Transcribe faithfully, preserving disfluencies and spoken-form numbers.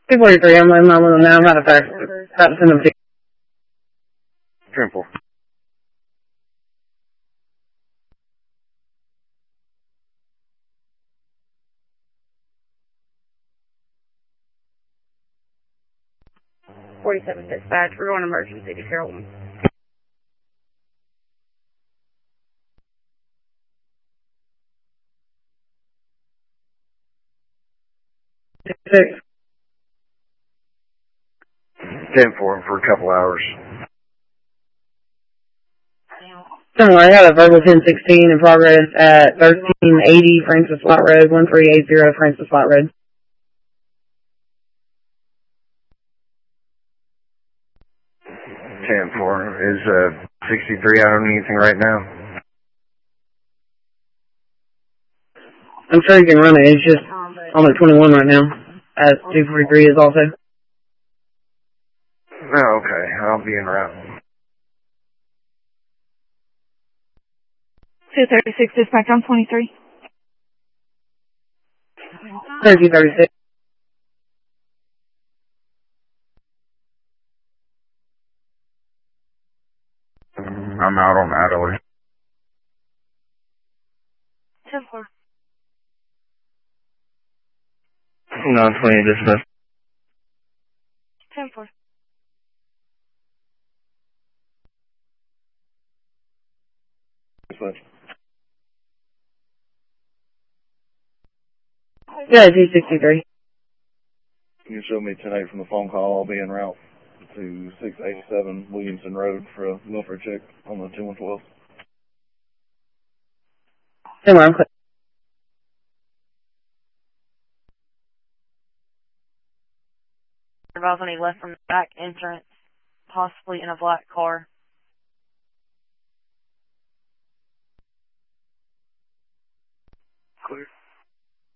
two forty-three, I'm letting my little now. Matter of fact, about to send them to ten four. forty-seven dispatch, we're going emergency to Carrollton. six. ten four for a couple hours. Don't worry, I got a verbal ten sixteen in progress at thirteen eighty Francis Flat Road, one three eight zero Francis Flat Road. ten four. Is uh, sixty-three out on anything right now? I'm sure you can run it. It's just I'm at twenty-one right now. At two forty-three is also. Oh, okay. I'll be en route. two thirty-six dispatch on twenty-three. thirty thirty-six. I'm out on Adelaide. ten four. nine twenty dispatch. ten four. Dispatch. Yeah, G sixty-three. You can show me ten eight from the phone call. I'll be en route to six eighty-seven Williamson Road for a welfare check on the two one twelve. Don't worry, I'm clear. Advise on he left from the back entrance, possibly in a black car. Clear.